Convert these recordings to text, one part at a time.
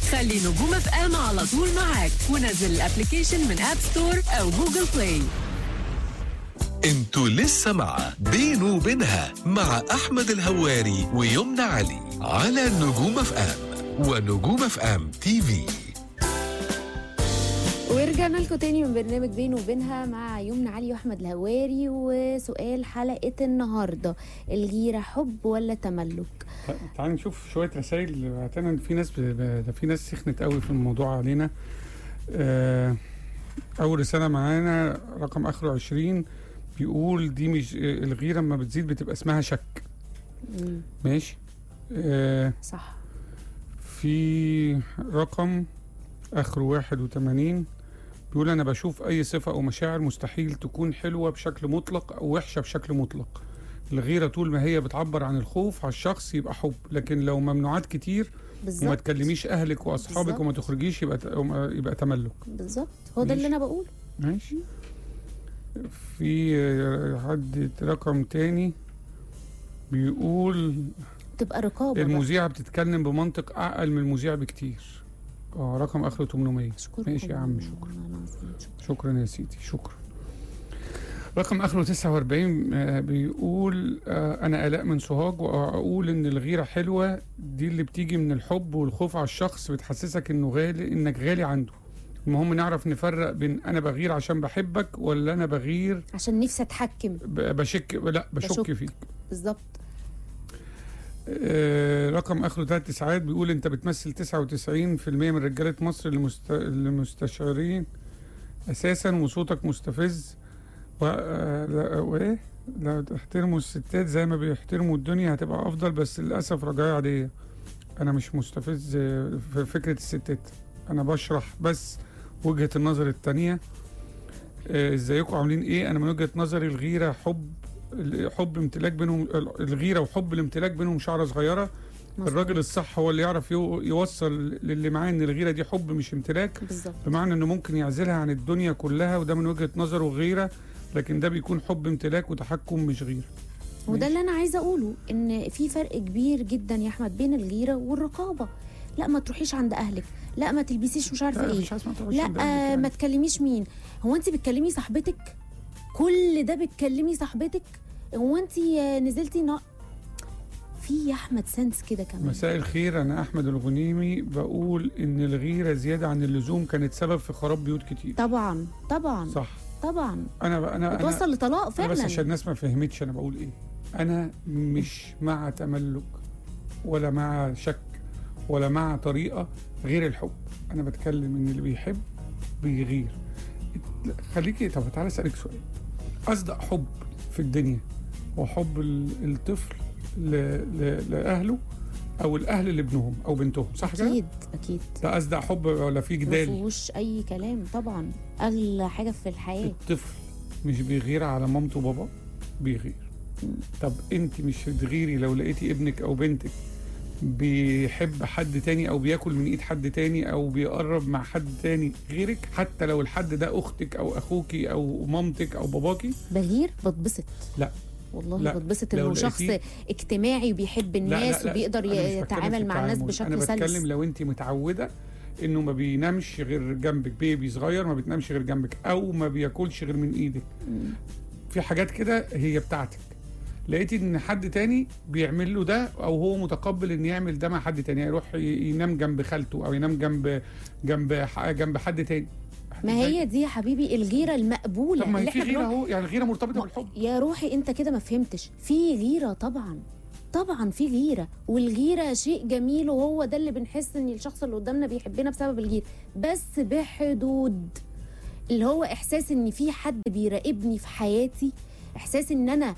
خلي نجوم اف ام على طول معاك ونزل الابليكيشن من اب ستور او جوجل بلاي. انتوا لسه مع بينه وبينها مع احمد الهواري ويمنى علي على نجوم اف ام ونجوم اف ام تي في. ورجعنا لكم تاني من برنامج بينه وبينها مع يمنى علي واحمد الهواري. وسؤال حلقه النهارده: الغيره حب ولا تملك؟ تعالوا نشوف شويه رسائل بعتنا. في ناس سخنت قوي في الموضوع علينا. اول رساله معانا رقم اخره 20 بيقول: دي مش الغيره لما بتزيد بتبقى اسمها شك. ماشي. صح. في رقم اخره 81 بيقول: انا بشوف اي صفه او مشاعر مستحيل تكون حلوه بشكل مطلق او وحشه بشكل مطلق. الغيره طول ما هي بتعبر عن الخوف على الشخص يبقى حب، لكن لو ممنوعات كتير بالظبط وما تكلميش اهلك واصحابك بالزبط. وما تخرجيش يبقى تملك. بالظبط، هو ده اللي انا بقوله. ماشي. في حد رقم تاني بيقول: تبقى رقابه. المذيعه بتتكلم بمنطق اعقل من المذيع بكتير. رقم اخره 800. ماشي يا عم، شكرا يا سيدي، شكرا. رقم اخره 49 بيقول: انا آلاء من سوهاج، واقول ان الغيره حلوه، دي اللي بتيجي من الحب والخوف على الشخص، بتحسسك انك غالي عنده. المهم نعرف نفرق بين انا بغير عشان بحبك ولا انا بغير عشان نفسي اتحكم، بشك فيك. بالظبط. رقم اخره 3 9 بيقول: انت بتمثل 99% من رجاله مصر اللي مستشعرين اساسا، وصوتك مستفز. وايه لو تحترموا الستات زي ما بيحترموا الدنيا هتبقى افضل، بس للاسف رجاية عاديه. انا مش مستفز في فكره الستات، انا بشرح بس وجهه النظر التانية. ازيكم عاملين ايه؟ انا من وجهه نظري الغيره حب امتلاك بينهم، الغيره وحب الامتلاك بينهم شعره صغيره. الراجل الصح هو اللي يعرف يوصل للي معاه ان الغيره دي حب مش امتلاك. بالظبط. بمعنى انه ممكن يعزلها عن الدنيا كلها، وده من وجهه نظره غيره، لكن ده بيكون حب امتلاك وتحكم مش غيره. وده اللي انا عايزه اقوله، ان في فرق كبير جدا يا احمد بين الغيره والرقابه. لا ما تروحيش عند اهلك، لا ما تلبسيش مش عارفه ايه، لا ما تكلميش مين. هو انت بتكلمي صاحبتك؟ كل ده بتكلمي صاحبتك؟ هو انت نزلتي في يا احمد سنس كده كمان. مساء الخير، انا احمد الغنيمي، بقول ان الغيره زياده عن اللزوم كانت سبب في خراب بيوت كتير. طبعا صح. طبعا انا بتوصل لطلاق فعلا. بس عشان الناس ما فهمتش انا بقول ايه. انا مش مع تملك ولا مع شك ولا مع طريقه غير الحب. انا بتكلم ان اللي بيحب بيغير. خليكي، طب تعالى اسالك سؤال. اصدق حب في الدنيا وحب الطفل لاهله او الاهل لابنهم او بنتهم، صح كده؟ اكيد ده اصدق حب ولا في جدال؟ ما فيهوش اي كلام طبعا. اغلى حاجه في الحياه الطفل مش بيغير على مامته وبابا، بيغير. طب انت مش تغيري لو لقيتي ابنك او بنتك بيحب حد تاني او بياكل من ايد حد تاني او بيقرب مع حد تاني غيرك، حتى لو الحد ده اختك او اخوكي او مامتك او باباكي؟ بغير، بتبسط. لا والله بتبسط انه شخص اجتماعي وبيحب الناس وبيقدر يتعامل مع الناس بشكل سلس. انا بتكلم لو انت متعوده انه ما بينامش غير جنبك، بيبي صغير ما بتنامش غير جنبك، او ما بياكلش غير من ايدك. في حاجات كده هي بتاعتك. لقيتي ان حد تاني بيعمل له ده، او هو متقبل ان يعمل ده مع حد تاني، يروح ينام جنب خالته او ينام جنب حد تاني. ما هي دي يا حبيبي الغيره المقبوله. طب ما هي في غيره اهو، يعني الغيره مرتبطه بالحب. يا روحي انت كده ما فهمتش. في غيره طبعا في غيره، والغيره شيء جميل، وهو ده اللي بنحس ان الشخص اللي قدامنا بيحبنا بسبب الغيره، بس بحدود. اللي هو احساس ان في حد بيراقبني في حياتي، احساس ان انا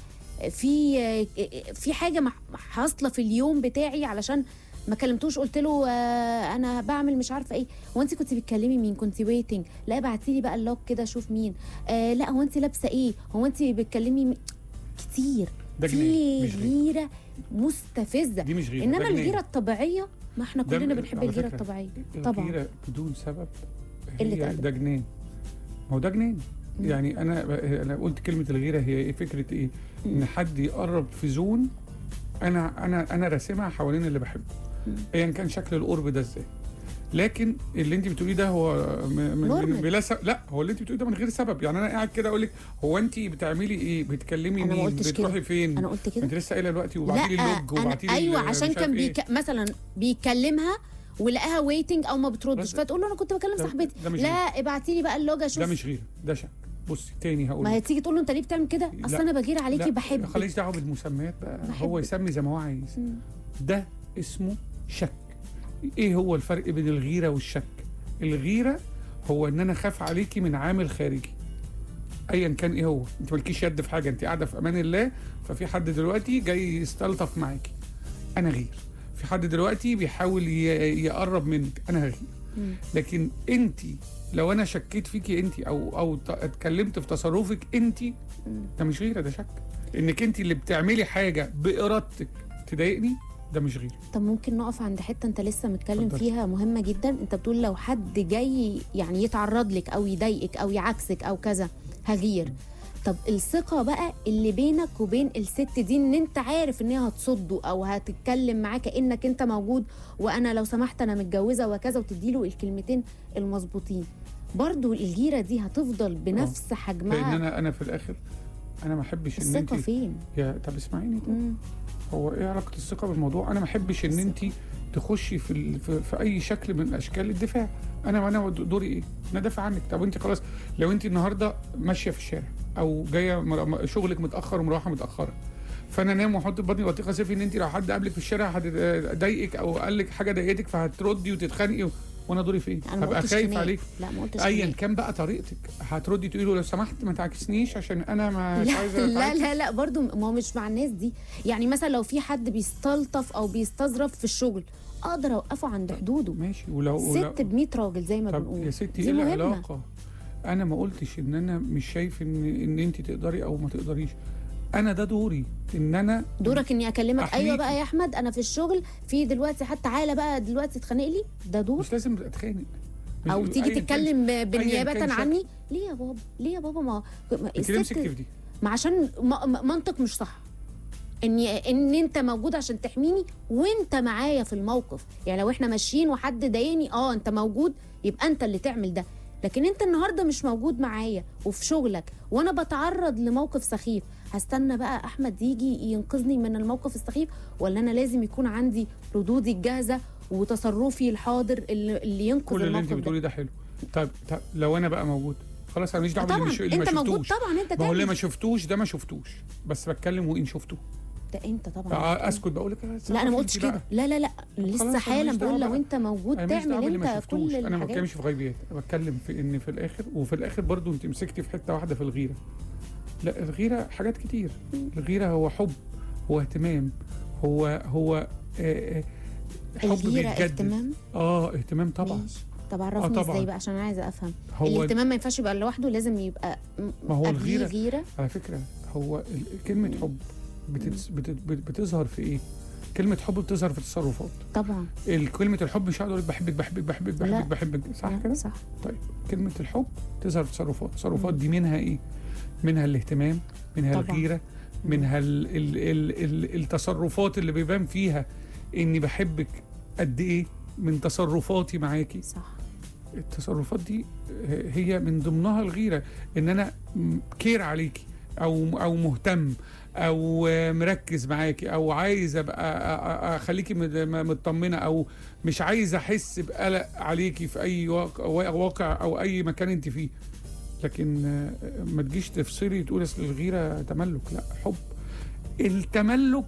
في حاجه حاصله في اليوم بتاعي علشان ما كلمتوش قلت له انا بعمل مش عارفه ايه. هو انت كنت بتكلمي مين؟ كنت ويتنج؟ لا ابعتي لي بقى اللوك كده اشوف مين. لا هو انت لابسه ايه؟ هو انت بتكلمي مين؟ كتير. في غيره مستفزه. دي مش غيره، انما الغيره الطبيعيه ما احنا كلنا بنحب الغيره الطبيعيه طبعا. الغيره بدون سبب ده جنان. هو ده جنان. يعني انا قلت كلمه الغيره هي ايه؟ فكره ايه؟ ان حد يقرب في زون انا راسمها حوالين اللي بحبه، ايا كان شكل القرب ده ازاي. لكن اللي انت بتقوليه ده هو نورمال. بلا سبب. لا، هو اللي انت بتقوليه ده من غير سبب. يعني انا قاعد كده اقول لك هو انت بتعملي ايه؟ بتكلمي أنا ما مين؟ قلتش كده. بتروحي فين؟ انا قلت كده. انت لسه قايله دلوقتي وبعتي لي اللوج وبعتي لي ايوه عشان كان إيه. مثلا بيكلمها ولقاها ويتنج او ما بتردش، بس فتقول له انا كنت بكلم ده- صاحبتي، ده مش لا ابعتي لي بقى اللوج اشوف. ده مش غيره، ده شك. بصي تاني هقول ما هي تيجي تقول له انت ليه بتعمل كده؟ اصل لا. انا بغير عليكي لا، بحبك. خليش دعوه بالمسميات بقى، هو بحبك. يسمي زي ما هو عايز. ده اسمه شك. ايه هو الفرق بين الغيره والشك؟ الغيره هو ان انا خاف عليكي من عامل خارجي ايا كان ايه هو. انت مالكيش يد في حاجه، انت قاعده في امان الله، ففي حد دلوقتي جاي يستلطف معاكي، انا غير. في حد دلوقتي بيحاول يقرب منك، انا غير. لكن انت لو انا شكيت فيكي انت او اتكلمت في تصرفك انت، ده مش غيره، ده شك. انك انت اللي بتعملي حاجه بارادتك تضايقني، ده مش غيره. طب ممكن نقف عند حته انت لسه متكلم اتفضل. فيها مهمه جدا. انت بتقول لو حد جاي يعني يتعرض لك او يضايقك او يعكسك او كذا هغير. طب الثقه بقى اللي بينك وبين الست دي، ان انت عارف ان هي هتصده او هتتكلم معاك كانك انت موجود، وانا لو سمحت انا متجوزه وكذا، وتديله الكلمتين المظبوطين، برضو الغيره دي هتفضل بنفس حجمها. لان انا في الاخر انا ما احبش ان انت الثقه فين؟ طب اسمعيني. مم. هو ايه علاقه الثقه بالموضوع؟ انا ما احبش ان انت تخشي في اي شكل من اشكال الدفاع. انا دوري ايه؟ انا ادافع عنك. طب انت خلاص، لو انت النهارده ماشيه في الشارع او جايه شغلك متاخر ومروحه متاخره، فانا نام واحط في بطني بطيخه سيفي ان انت لو حد قابلك في الشارع هتضايقك او قال لك حاجه ضايقتك فهتردي وتتخانقي، وانا دوري فين؟ أنا ما هبقى قلتش خايف خناق. عليك. لا ما قلتش ايا خناق. كان بقى طريقتك، هتردي تقولي له لو سمحت ما تعكسنيش عشان انا مش عايزه لا أتعكس. لا لا برضو ما هو مش مع الناس دي. يعني مثلا لو في حد بيستلطف او بيستظرف في الشغل، اقدر اوقفه عند حدوده. ماشي. ولو ست ب 100 راجل زي ما طب بنقول. يا ستي دي ايه مهمة. العلاقه؟ انا ما قلتش ان انا مش شايف ان انت تقدري او ما تقدريش. انا ده دوري ان انا دورك اني اكلمك. أحميكي. ايوه بقى يا احمد انا في الشغل في دلوقتي حتى تعالى بقى دلوقتي اتخانق لي، ده دور. مش لازم اتخانق او تيجي أياً تتكلم كان بالنيابه شكل. عني. ليه يا بابا؟ ليه يا بابا؟ ما انت ليه مسكتي في دي؟ ما عشان منطق مش صح. ان انت موجود عشان تحميني وانت معايا في الموقف. يعني لو احنا ماشيين وحد ضايقني انت موجود، يبقى انت اللي تعمل ده. لكن انت النهارده مش موجود معايا وفي شغلك وانا بتعرض لموقف سخيف، هستنى بقى احمد يجي ينقذني من الموقف السخيف، ولا انا لازم يكون عندي ردودي الجاهزه وتصرفي الحاضر اللي ينقذ كل اللي انت الموقف ده؟ بتقوليه ده حلو. طب لو انا بقى موجود، خلاص انا ماليش دعوه طبعا باللي ما انت موجود. شفتوش. طبعا انت ما هو اللي ما تعمل شفتوش ده ما شفتوش، بس بتكلم وان شفته. ده انت طبعا. اسكت بقول لك لا انا ما قلتش كده. لا لا لا لسه حالا بقول لو انت موجود تعمل انت كل انا ما الحاجات. بتكلمش في غيبيات، انا بتكلم في ان في الاخر وفي الاخر برضو انت مسكتي في حته واحده في الغيره. لا الغيره حاجات كتير. الغيره هو حب، هو اهتمام، هو حب الغيره بيتجدد. اهتمام. اهتمام طبعا. ماشي. طب عرفني طبعاً. ازاي بقى عشان انا عايزه افهم. هو الاهتمام ما ينفعش يبقى لوحده، لازم يبقى ما هو قبليه الغيره غيره. على فكره كلمه حب بتظهر في ايه؟ كلمه حب بتظهر في تصرفات. طبعا. كلمه الحب مش هقعد اقول لك بحبك بحبك بحبك لا. بحبك بحبك، صح لا، كده؟ صح. طيب كلمه الحب تظهر في تصرفات دي منها ايه؟ منها الاهتمام، منها طبعاً. الغيره، منها التصرفات اللي بيبان فيها اني بحبك قد ايه من تصرفاتي معاكي. صح. التصرفات دي هي من ضمنها الغيره، ان انا كير عليكي او مهتم او مركز معاكي او عايز ابقى اخليكي مطمنه او مش عايز احس بقلق عليكي في اي واقع او اي مكان انت فيه. لكن ما تجيش تفصلي تقول اصل الغيره تملك. لا، حب. التملك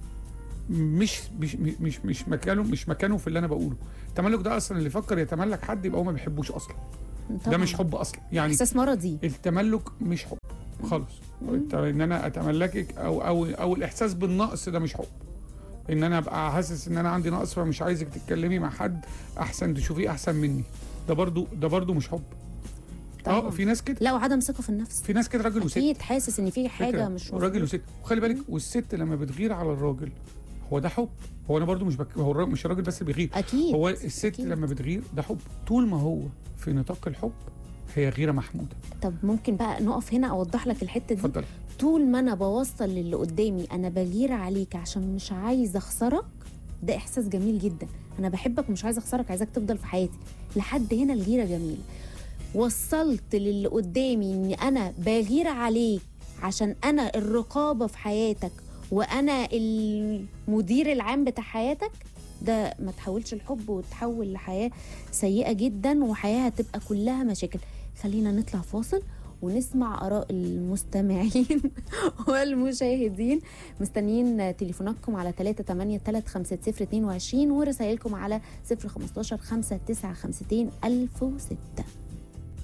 مش مكانه في اللي انا بقوله. التملك ده اصلا اللي يفكر يتملك حد يبقى هو ما بيحبوش اصلا. طبعا. ده مش حب اصلا. يعني احساس مرضي. التملك مش حب خالص. ان انا اتملكك او الاحساس بالنقص ده مش حب. ان انا ابقى حاسس ان انا عندي نقص فمش عايزك تتكلمي مع حد احسن تشوفيه احسن مني، ده برضو مش حب. طبعا. في ناس كده. لا، وعدم ثقه في النفس. في ناس كده راجل وست. اكيد حاسس ان في حاجه مش راجل وست. وخلي بالك والست لما بتغير على الراجل هو ده حب. هو انا برضو هو مش الراجل بس اللي بيغير. اكيد. هو الست أكيد. لما بتغير ده حب. طول ما هو في نطاق الحب هي غيره محموده. طب ممكن بقى نقف هنا اوضح لك الحته دي. اتفضل. طول ما انا بوصل للي قدامي انا بغير عليك عشان مش عايزه اخسرك، ده احساس جميل جدا. انا بحبك ومش عايزه اخسرك، عايزاك تفضل في حياتي. لحد هنا الغيره جميله. وصلت للي قدامي اني انا بغير عليك عشان انا الرقابه في حياتك وانا المدير العام بتاع حياتك، ده ما تحولش الحب وتحول لحياه سيئه جدا، وحياه هتبقى كلها مشاكل. خلينا نطلع فاصل ونسمع آراء المستمعين والمشاهدين. مستنيين تليفوناتكم على 3835022 ورسائلكم على 015 595 1006.